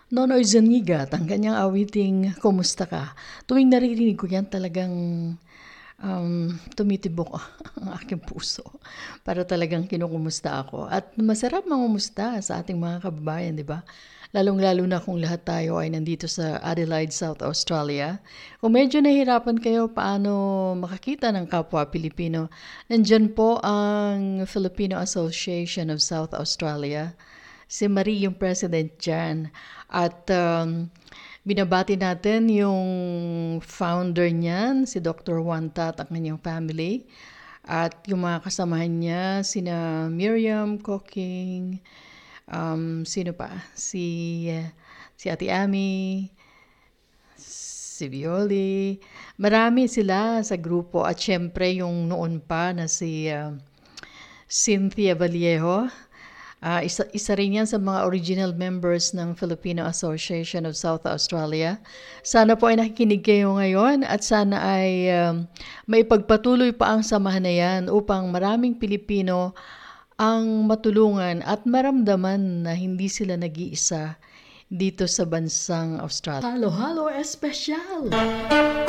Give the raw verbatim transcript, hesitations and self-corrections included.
Nonoy Zuniga, ang kanyang awiting Kumusta Ka? Tuwing naririnig ko yan talagang um, tumitibok ang aking puso para talagang kinukumusta ako. At masarap mangumusta sa ating mga kababayan, di ba? Lalong-lalo na kung lahat tayo ay nandito sa Adelaide, South Australia. Kung medyo nahihirapan kayo paano makakita ng kapwa Pilipino, nandyan po ang Filipino Association of South Australia. Si Marie yung president dyan. At um, binabati natin yung founder niyan, si Doctor Juan Tat at kanyang family. At yung mga kasamahan niya, sina Miriam Cooking, um, sino pa? Si, uh, si Ate Ami, si Violi. Marami sila sa grupo. At syempre yung noon pa na si uh, Cynthia Vallejo. Uh, isa, isa rin yan sa mga original members ng Filipino Association of South Australia. Sana po ay nakikinig kayo ngayon at sana ay um, maipagpatuloy pa ang samahan na yan upang maraming Pilipino ang matulungan at maramdaman na hindi sila nag-iisa dito sa bansang Australia. Halo, halo, espesyal!